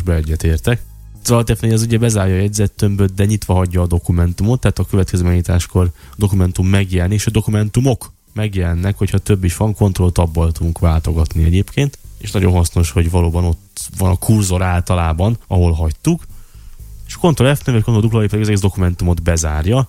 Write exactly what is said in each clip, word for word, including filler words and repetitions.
Jánosba egyetértek. Az alapvetően az ugye bezárja a jegyzettömböt, de nyitva hagyja a dokumentumot, tehát a következő megnyitáskor a dokumentum megjelenik, és a dokumentumok megjelennek, hogyha több is van, Ctrl-Tab-bal tudunk váltogatni egyébként, és nagyon hasznos, hogy valóban ott van a kurzor általában, ahol hagytuk, és Ctrl-F vagy Ctrl-W pedig az egész dokumentumot bezárja,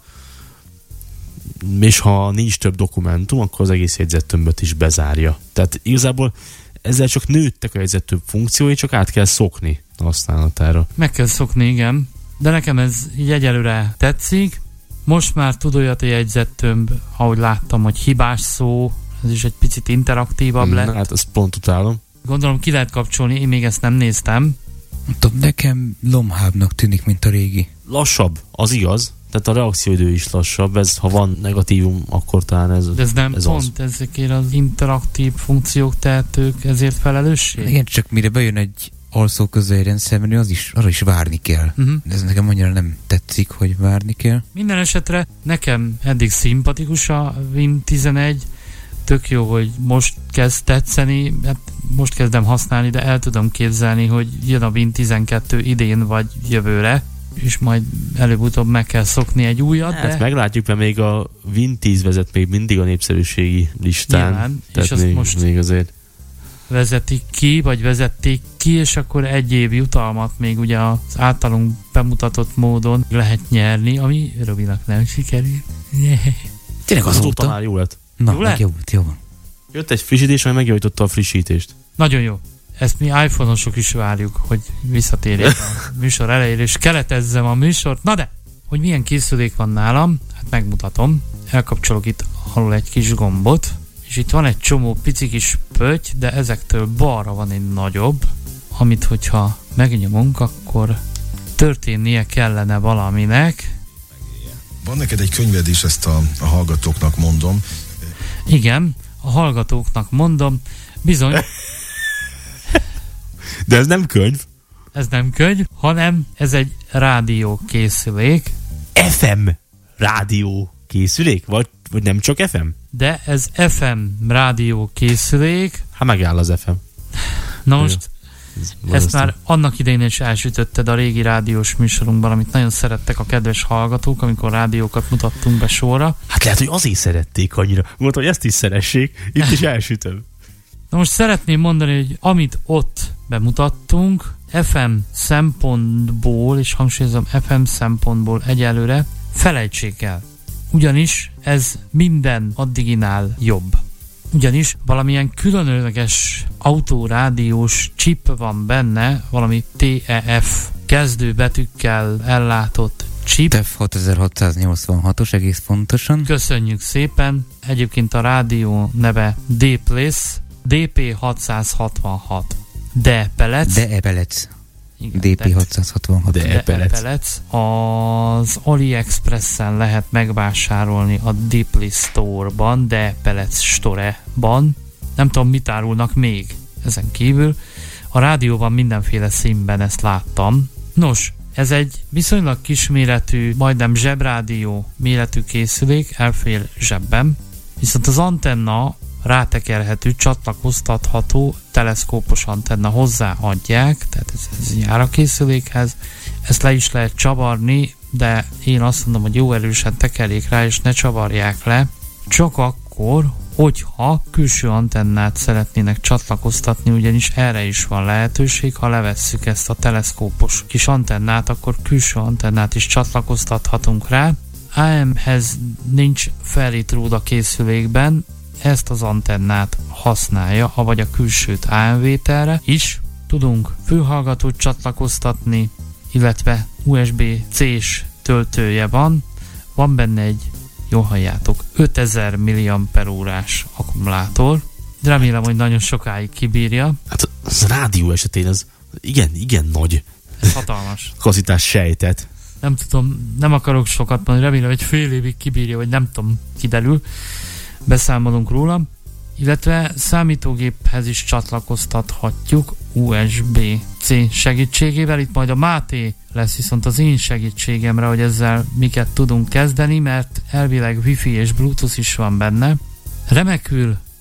és ha nincs több dokumentum, akkor az egész jegyzettömböt is bezárja. Tehát igazából ezzel csak nőttek a jegyzettömb funkciói, csak át kell szokni a használatára. Meg kell szokni, igen. De nekem ez így egyelőre tetszik. Most már tud olyat a jegyzettömb, ahogy láttam, hogy hibás szó, ez is egy picit interaktívabb lett. Hát ezt pont utálom. Gondolom ki lehet kapcsolni, én még ezt nem néztem. Tudom, nekem lomhábbnak tűnik, mint a régi. Lassabb, az igaz. Tehát a reakcióidő is lassabb. Ez, ha van negatívum, akkor talán ez De ez nem ez pont az. Ezekért az interaktív funkciók tehetők ezért felelősség? Igen, csak mire bejön egy alszó közeli rendszermenü, az is, arra is várni kell. Uh-huh. Ez nekem annyira nem tetszik, hogy várni kell. Minden esetre nekem eddig szimpatikus a Win tizenegy, tök jó, hogy most kezd tetszeni, hát most kezdem használni, de el tudom képzelni, hogy jön a Win tizenkettő idén vagy jövőre, és majd előbb-utóbb meg kell szokni egy újat. Hát de... meglátjuk, mert még a Win tíz vezet még mindig a népszerűségi listán. Nyilván, tehát és még, most még azért vezetik ki, vagy vezették ki, és akkor egy év jutalmat még ugye az általunk bemutatott módon lehet nyerni, ami Robinak nem sikerül. Tényleg azóta már jó lett. Na, jó lett? Jó, jó van. Jött egy frissítés, ami megjavította a frissítést. Nagyon jó. Ezt mi iPhone-osok is várjuk, hogy visszatérjek a műsor elejére, és keletezzem a műsort. Na de, hogy milyen készülék van nálam, hát megmutatom. Elkapcsolok itt alul egy kis gombot, és itt van egy csomó pici kis pötty, de ezektől balra van egy nagyobb, amit hogyha megnyomunk, akkor történnie kellene valaminek. Van neked egy könyved is, ezt a, a hallgatóknak mondom. Igen, a hallgatóknak mondom, bizony. De ez nem könyv. Ez nem könyv, hanem ez egy rádiókészülék. ef em rádió készülék? Vagy, vagy nem csak ef em? De ez ef em rádiókészülék. Hát megáll az ef em. Na most, ez ezt már annak idején is elsütötted a régi rádiós műsorunkban, amit nagyon szerettek a kedves hallgatók, amikor rádiókat mutattunk be sorra. Hát lehet, hogy azért szerették annyira. Mondta, hogy ezt is szeressék, itt is elsütöm. Na most szeretném mondani, hogy amit ott bemutattunk, ef em szempontból, és hangsúlyozom, ef em szempontból egyelőre felejtsék el. Ugyanis ez minden addiginál jobb. Ugyanis valamilyen különleges autórádiós chip van benne, valami té e ef kezdőbetűkkel ellátott chip. té e ef hatezerhatszáznyolcvanhatos egész pontosan. Köszönjük szépen. Egyébként a rádió neve D-Place dé pé hatszázhatvanhat. D-Pelec. D-Pelec. dé pé hatszázhatvanhat. D-Pelec. Az AliExpressen lehet megvásárolni a Deeply Store-ban, D-Pelec Store-ban. Nem tudom, mit árulnak még ezen kívül. A rádióban mindenféle színben ezt láttam. Nos, ez egy viszonylag kisméretű, majdnem zsebrádió méretű készülék, elfér zsebben. Viszont az antenna rátekerhető, csatlakoztatható, teleszkópos antenna hozzáadják, tehát ez, ez jár a készülékhez. Ezt le is lehet csavarni, de én azt mondom, hogy jó erősen tekerjék rá, és ne csavarják le, csak akkor, hogyha külső antennát szeretnének csatlakoztatni, ugyanis erre is van lehetőség, ha levesszük ezt a teleszkópos kis antennát, akkor külső antennát is csatlakoztathatunk rá. á em-hez nincs felítród a készülékben, ezt az antennát használja, avagy a külsőt á em vételre is. Tudunk fülhallgatót csatlakoztatni, illetve u es bé-C-s töltője van. Van benne egy, jól halljátok, ötezer milliampere órás akkumulátor. Remélem, hogy nagyon sokáig kibírja. Hát az rádió esetén az igen, igen nagy. Ez hatalmas. Kapacitás sejtet. Nem tudom, nem akarok sokat mondani, remélem, hogy fél évig kibírja, vagy nem tudom, kiderül. Beszámolunk róla, illetve számítógéphez is csatlakoztathatjuk u es bé-C segítségével. Itt majd a Máté lesz viszont az én segítségemre, hogy ezzel miket tudunk kezdeni, mert elvileg Wi-Fi és Bluetooth is van benne. Remekül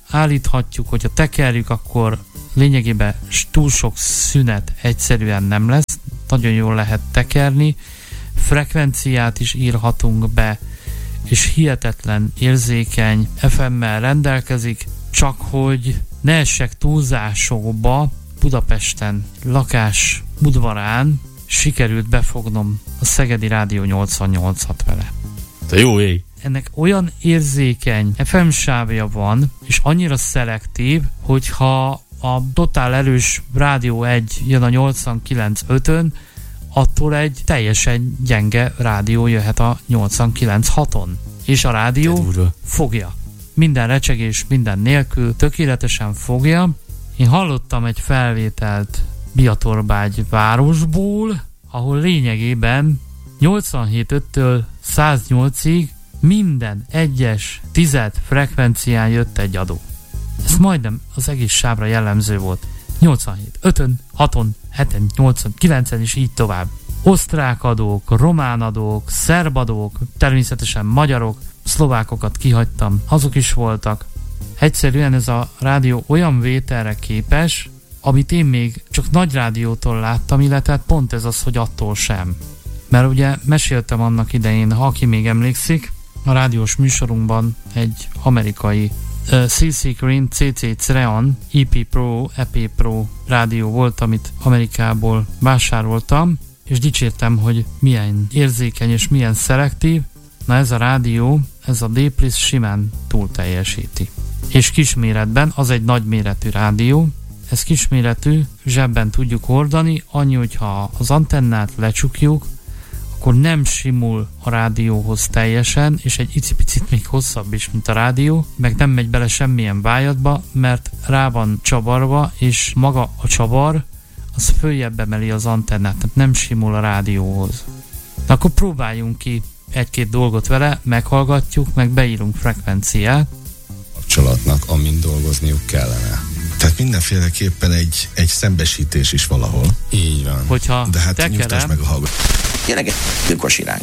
állíthatjuk, hogyha tekerjük, akkor lényegében túl sok szünet egyszerűen nem lesz, nagyon jól lehet tekerni, frekvenciát is írhatunk be, és hihetetlen érzékeny ef emmel rendelkezik, csak hogy ne essek túlzásokba. Budapesten, lakás udvarán sikerült befognom a Szegedi Rádió nyolcvannyolcat vele. Te jó ég! Ennek olyan érzékeny ef em sávja van, és annyira szelektív, hogyha a totál erős Rádió egy jön a nyolcvankilenc ötön, attól egy teljesen gyenge rádió jöhet a nyolcvankilenc haton. És a rádió fogja. Minden recsegés, minden nélkül tökéletesen fogja. Én hallottam egy felvételt Biatorbágy városból, ahol lényegében nyolcvanhét öttől száznyolcig minden egyes tized frekvencián jött egy adó. Ez majdnem az egész sávra jellemző volt. nyolcvanhét ötön, haton, heten, nyolcon, kilencen és így tovább. Osztrák adók, román adók, szerb adók, természetesen magyarok, szlovákokat kihagytam, azok is voltak. Egyszerűen ez a rádió olyan vételre képes, amit én még csak nagy rádiótól láttam, illetve pont ez az, hogy attól sem. Mert ugye meséltem annak idején, ha aki még emlékszik, a rádiós műsorunkban egy amerikai uh, cé cé Green cé cé Creon é pé Pro, é pé Pro rádió volt, amit Amerikából vásároltam, és dicsértem, hogy milyen érzékeny és milyen szelektív. Na ez a rádió, ez a D-Plus simán túl teljesíti. És kisméretben, az egy nagyméretű rádió, ez kisméretű, zsebben tudjuk hordani, annyi, hogyha az antennát lecsukjuk, akkor nem simul a rádióhoz teljesen, és egy icipicit még hosszabb is, mint a rádió, meg nem megy bele semmilyen vájatba, mert rá van csavarva, és maga a csavar, az följebb emeli az antennát, tehát nem simul a rádióhoz. Na, akkor próbáljunk ki egy-két dolgot vele, meghallgatjuk, meg beírunk frekvenciát. Kapcsolatnak, amin dolgozniuk kellene. Tehát mindenféleképpen egy, egy szembesítés is valahol. Így van. Hogyha de hát tekerem, nyugtass meg a hallgat. Jelenleg dünkos irány.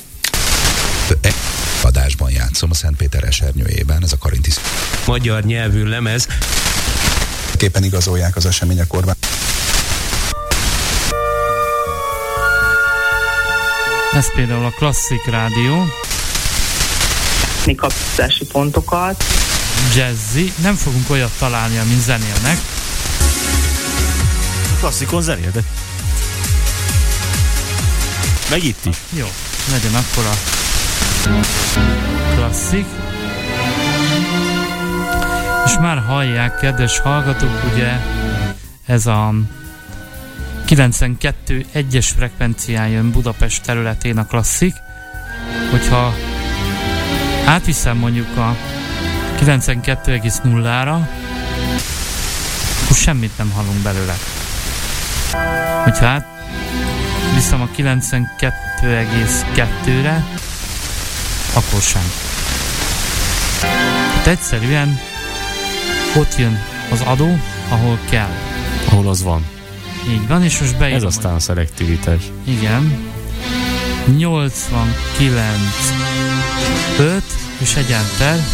Adásban játszom a Szentpéter esernyőjében, ez a Karintis. Magyar nyelvű lemez. Képen igazolják az események korban. Ez például a klasszik rádió. Mi kapcsolási pontokat. Jazzy. Nem fogunk olyat találni, amin zenélnek. A klasszikon zenél, de... Meg itt is. Jó, legyen akkor a klasszik. És már hallják, kedves hallgatók, ugye ez a kilencvenkettő egyes frekvencián jön Budapest területén a klasszik. Hogyha átviszem mondjuk a kilencvenkettő egész nullára, akkor semmit nem hallunk belőle. Hogyha átviszem a kilencvenkettő egész kettőre, akkor sem. Hát egyszerűen ott jön az adó, ahol kell. Ahol az van. Így van, és most beírom. Ez aztán a szelektivitás. Igen. nyolcvankilenc öt és egy enter.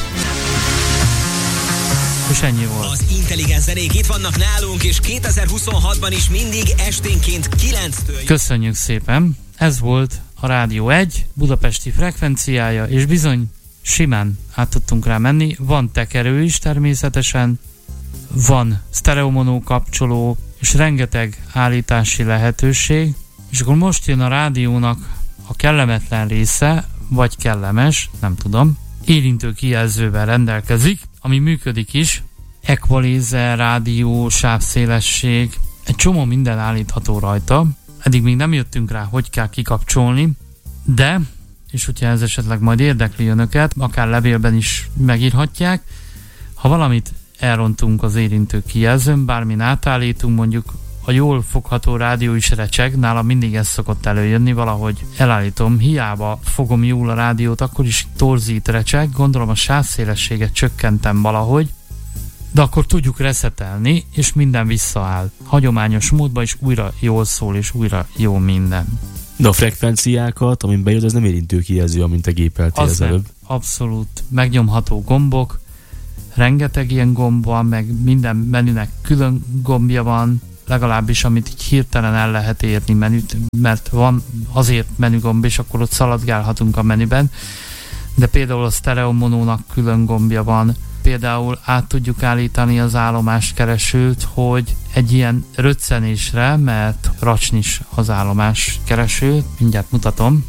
És ennyi volt. Az intelligens zenék itt vannak nálunk, és kétezer-huszonhatban is mindig esténként kilenctől. Köszönjük szépen. Ez volt a Rádió egy budapesti frekvenciája, és bizony simán át tudtunk rá menni. Van tekerő is természetesen, van sztereomonó kapcsoló, és rengeteg állítási lehetőség. És akkor most jön a rádiónak a kellemetlen része, vagy kellemes, nem tudom. Érintő kijelzővel rendelkezik, ami működik is. Equalizer, rádió, sávszélesség, egy csomó minden állítható rajta. Eddig még nem jöttünk rá, hogy kell kikapcsolni, de, és hogyha ez esetleg majd érdekli önöket, akár levélben is megírhatják, ha valamit elrontunk az érintő kijelzőn, bármin átállítunk, mondjuk a jól fogható rádió is recseg, nálam mindig ez szokott előjönni, valahogy elállítom, hiába fogom jól a rádiót, akkor is torzít, recseg, gondolom a sávszélességet csökkentem valahogy, de akkor tudjuk reszetelni, és minden visszaáll. Hagyományos módban is újra jól szól, és újra jó minden. De a frekvenciákat, amin bejött, ez nem érintő kijelző, amint te gépeltél az az nem, előbb. abszolút megnyomható gombok, rengeteg ilyen gomb van, meg minden menünek külön gombja van, legalábbis amit így hirtelen el lehet érni menüt, mert van azért menügomb, és akkor ott szaladgálhatunk a menüben, de például a stereo monónak külön gombja van, például át tudjuk állítani az állomáskeresőt, hogy egy ilyen röccenésre, mert racsnis az állomáskereső, mindjárt mutatom.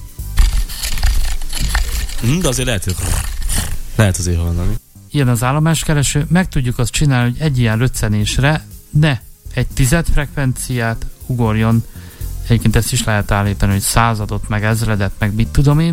De azért lehet, hogy lehet azért hallani. Ilyen az állomáskereső, meg tudjuk azt csinálni, hogy egy ilyen röccenésre ne egy tized frekvenciát ugorjon, egyébként ezt is lehet állítani, hogy századot, meg ezredet, meg mit tudom én,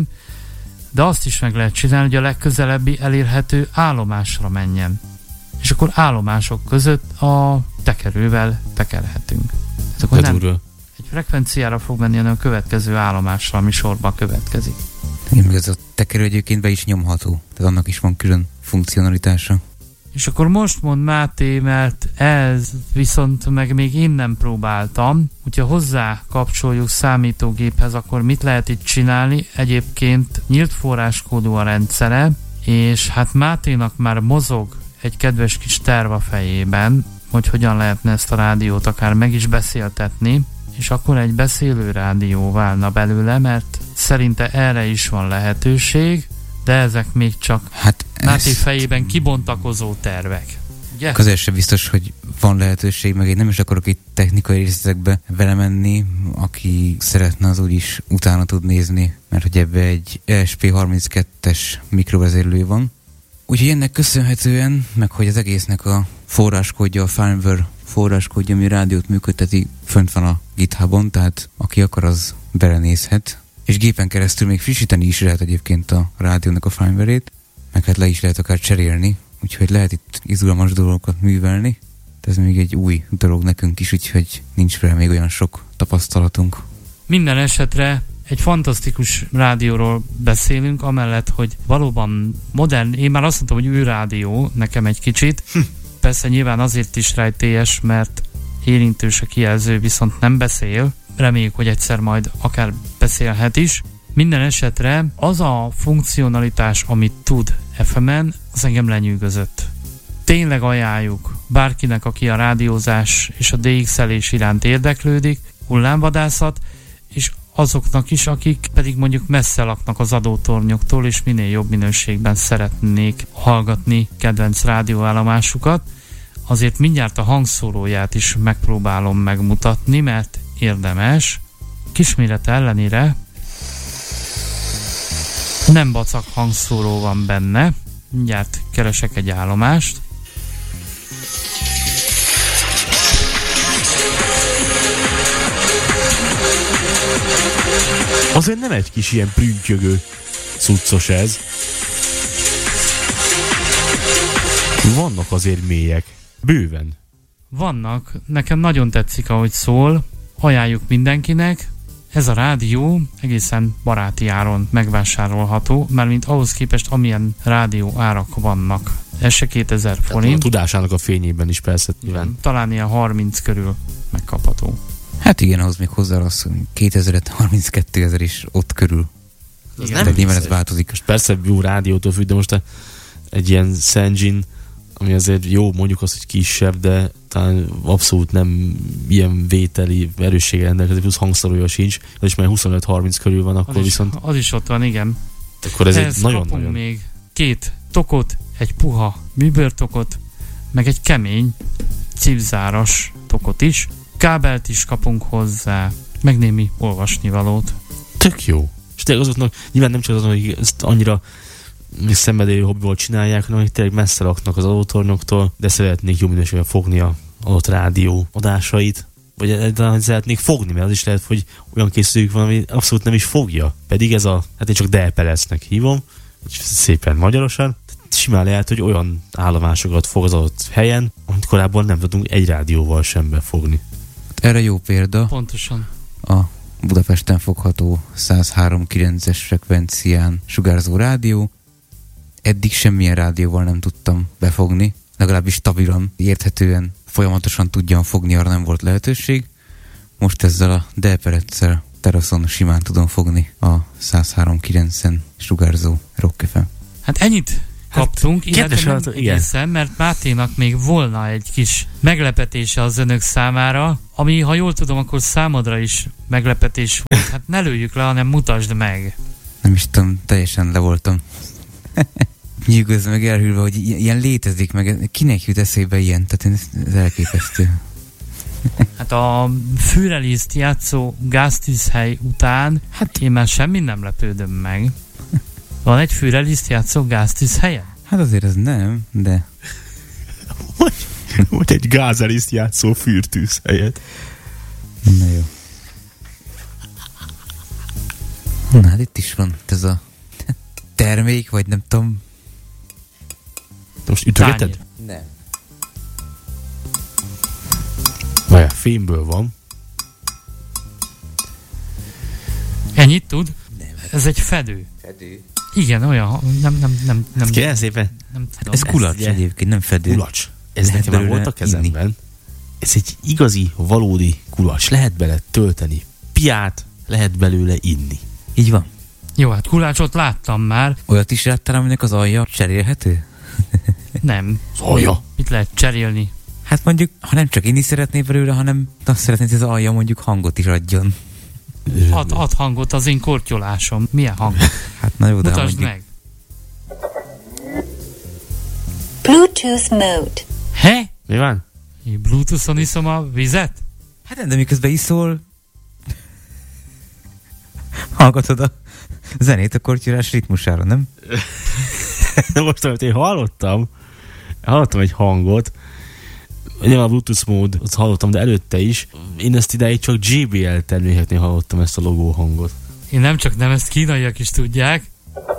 de azt is meg lehet csinálni, hogy a legközelebbi elérhető állomásra menjen. És akkor állomások között a tekerővel tekerhetünk. Ez akkor nem egy frekvenciára fog menni, hanem a következő állomásra, ami sorban következik. Igen, ez a tekerő egyébként be is nyomható, tehát annak is van külön funkcionalitása. És akkor most mond Máté, mert ez viszont meg még én nem próbáltam, hogyha hozzá kapcsoljuk számítógéphez, akkor mit lehet itt csinálni? Egyébként nyílt forráskódú a rendszere, és hát Máténak már mozog egy kedves kis terv a fejében, hogy hogyan lehetne ezt a rádiót akár meg is beszéltetni, és akkor egy beszélő rádió válna belőle, mert szerinte erre is van lehetőség, de ezek még csak hát Máté fejében kibontakozó tervek. Ugye? Azért sem biztos, hogy van lehetőség, meg én nem is akarok itt technikai részletekbe vele menni, aki szeretne, az úgyis utána tud nézni, mert hogy ebbe egy E S P harminckettes mikrovezérlő van. Úgyhogy ennek köszönhetően, meg hogy az egésznek a forráskódja, a firmware forráskódja, ami a rádiót működteti, fönt van a GitHubon, tehát aki akar, az belenézhet. És gépen keresztül még frissíteni is lehet egyébként a rádiónak a firmware-ét, meg hát le is lehet akár cserélni, úgyhogy lehet itt izgalmas dolgokat művelni. Ez még egy új dolog nekünk is, úgyhogy nincs vele még olyan sok tapasztalatunk. Minden esetre egy fantasztikus rádióról beszélünk, amellett, hogy valóban modern, én már azt mondtam, hogy új rádió, nekem egy kicsit. Hm. Persze nyilván azért is rejtélyes, mert érintős a kijelző, viszont nem beszél. Reméljük, hogy egyszer majd akár beszélhet is. Minden esetre az a funkcionalitás, amit tud ef emen, az engem lenyűgözött. Tényleg ajánljuk bárkinek, aki a rádiózás és a dé iksz-elés iránt érdeklődik, hullámvadászat, és azoknak is, akik pedig mondjuk messze laknak az adótornyoktól, és minél jobb minőségben szeretnék hallgatni kedvenc rádióállomásukat. Azért mindjárt a hangszóróját is megpróbálom megmutatni, mert érdemes. Kismérete ellenére nem vacak hangszóró van benne. Mindjárt keresek egy állomást. Azért nem egy kis ilyen prüntjögő cuccos ez. Vannak azért mélyek. Bőven. Vannak. Nekem nagyon tetszik, ahogy szól. Ajánljuk mindenkinek. Ez a rádió egészen baráti áron megvásárolható, mármint ahhoz képest, amilyen rádió árak vannak. Ez se kétezer forint. A tudásának a fényében is persze. Nyilván. Talán ilyen harminc körül megkapható. Hát igen, ahhoz még hozzá az kétezer harminckettőezer is ott körül. Ez nem nyilván ez változik. Most persze jó rádiótól függ, de most egy ilyen Sanjin, ami azért jó, mondjuk az, hogy kisebb, de talán abszolút nem ilyen vételi erősséggel rendelkezik, plusz hangszórója sincs, az is már huszonöt harminc körül van, akkor az viszont... Is, az is ott van, igen. Akkor ez Ehhez egy nagyon-nagyon... még két tokot, egy puha műbőrtokot, meg egy kemény cipzáras tokot is. Kábelt is kapunk hozzá, meg némi olvasnivalót. Tök jó. És tényleg azoknak, nyilván nem csak azon, hogy ezt annyira szenvedélyi hobbiból csinálják, hanem hogy tényleg messze laknak az adótornyoktól, de szeretnék jó minőségben fogni a adott rádió adásait, vagy egyáltalán szeretnék fogni, mert az is lehet, hogy olyan készüljük van, ami abszolút nem is fogja. Pedig ez a, hát én csak Delpelecnek hívom, szépen magyarosan, simán lehet, hogy olyan állomásokat fog az adott helyen, amit korábban nem tudunk egy rádióval sem befogni. Erre jó példa. Pontosan. A Budapesten fogható száz három kilences frekvencián sugárzó rádió. Eddig semmilyen rádióval nem tudtam befogni, legalábbis stabilan, érthetően, folyamatosan tudjam fogni, arra nem volt lehetőség. Most ezzel a Delpelecel teraszon simán tudom fogni a száz három kilencen sugárzó Rock ef em. Hát ennyit kaptunk, Hát, illetve nem hallgató, igen. egészen, mert Máténak még volna egy kis meglepetése az önök számára, ami, ha jól tudom, akkor számodra is meglepetés volt. Hát ne lőjük le, hanem mutasd meg. Nem is tudom, teljesen le voltam. Nyugodsz meg elhűlve, hogy ilyen létezik meg. Kinek jut eszébe ilyen? Tehát ez elképesztő. Hát a fűrelízt játszó gáztűzhely után, hát én már semmi nem lepődöm meg. Van egy fűrelízt játszó gáztűzhelyen? Hát azért ez nem, de... Vagy, vagy egy gázeliszt játszó fűrtűz helyet. Na jó. Na hát itt is van ez a termék, vagy nem tudom. Most ütögeted? Nem. Vajon fémből van. Ennyit tud? Nem. Ez egy fedő. Fedő? Igen, olyan, nem, nem, nem, nem. Hát kérem szépen. Nem tudom. Ez kulacs Ez, egyébként, nem fedő. Kulacs. Ez Lehet nekem már belőle volt a kezemben. inni. Ez egy igazi, valódi kulacs. Lehet bele tölteni piát, lehet belőle inni. Így van. Jó, hát kulácsot láttam már. Olyat is láttál, aminek az alja cserélhető? Nem. Az alja? Mit lehet cserélni? Hát mondjuk, ha nem csak inni szeretnél belőle, hanem azt szeretnéd, hogy az alja mondjuk hangot is adjon. Ad, ad hangot az én kortyolásom. Milyen hang? Hát na jó, de Mutasd mondjuk... meg. Bluetooth mode. He? Mi van? Én Bluetooth-on iszom a vizet? Hát nem, de miközben iszol... Hallgatod a zenét a kortyolás ritmusára, nem? De most, amit én hallottam, hallottam egy hangot, nyilván a Bluetooth mód, azt hallottam, de előtte is. Én ezt idáig csak jé bé el termékeknél hallottam ezt a logó hangot. Én nem csak nem, ezt kínaiak is tudják.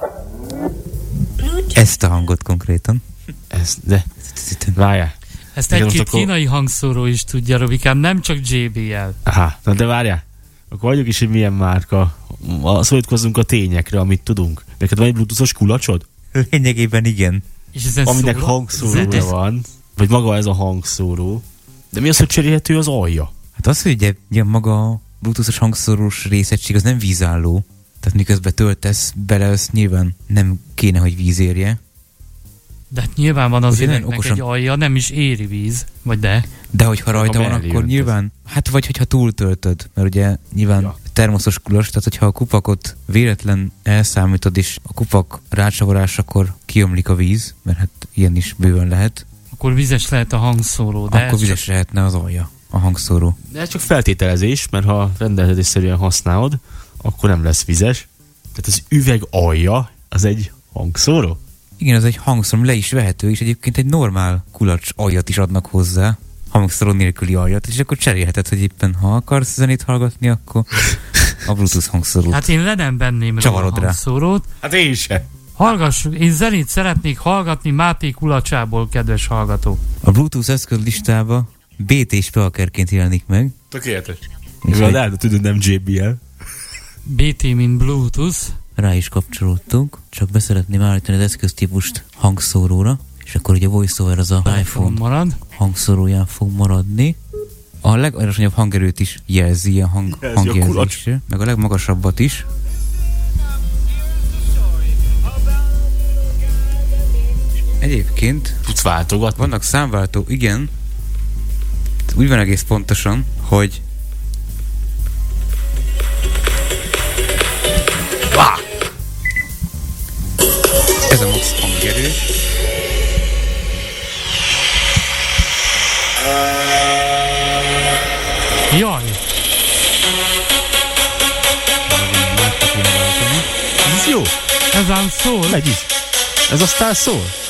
Ezt a hangot konkrétan. Ez, de várjál. Ezt Igen, egy-két akkor... kínai hangszóró is tudja, Robikám, nem csak jé bé el. Aha, na de várjál. Akkor adjuk is, hogy milyen márka. Szólítkozzunk a tényekre, amit tudunk. Neked van egy bluetoothos kulacsod? Lényegében igen. És ezen aminek szóló? hangszórója Zene? van. Vagy maga ez a hangszóró. De mi az, hogy cserélhető az alja? Hát az, hogy ugye, ugye maga a bluetoothos hangszórós részegység az nem vízálló. Tehát miközben töltesz bele, az nyilván nem kéne, hogy víz érje. De hát nyilván van az Ugye üvegnek nagyon okosan- egy alja, nem is éri víz. Vagy de? De hogyha rajta Ha van, mellé akkor öntesz. nyilván, hát vagy hogyha túltöltöd, mert ugye nyilván Ja. termoszos kulacs, tehát hogyha a kupakot véletlen elszámítod, és a kupak rácsavarásakor kiömlik a víz, mert hát ilyen is bőven lehet, Akkor vizes lehet a hangszóró. De akkor ez vizes csak... lehetne az alja, a hangszóró. De ez csak feltételezés, mert ha rendeltetésszerűen használod, akkor nem lesz vizes. Tehát az üveg alja, az egy hangszóró? Igen, az egy hangszóró, le is vehető, és egyébként egy normál kulacs aljat is adnak hozzá, hangszóró nélküli aljat, és akkor cserélheted, hogy éppen ha akarsz zenét hallgatni, akkor a Bluetooth hangszórót. Hát én le nem venném rá a Csavarod rá. hangszórót. Hát én se. Hallgassuk, én zenét szeretnék hallgatni Máté kulacsából, kedves hallgatók. A Bluetooth eszköz listába bé té speakerként jelenik meg. Tökéletes. És Mivel egy- lehet, tudod, nem jé bé el. bé té, mint Bluetooth. Rá is kapcsolódtunk, csak beszeretném állítani az eszköztípust hangszóróra, és akkor ugye a VoiceOver az a iPhone marad. hangszóróján fog maradni. A legalacsonyabb hangerőt is jelzi a hang, Jelzi a hangjelzésre, meg a legmagasabbat is. Egyébként Tudsz váltogatni? vannak számváltó, igen. Úgy van egész pontosan, hogy ez a max hangerő. Jaj, Ez jó. ez ám szól. Megy is. Ez aztán szól.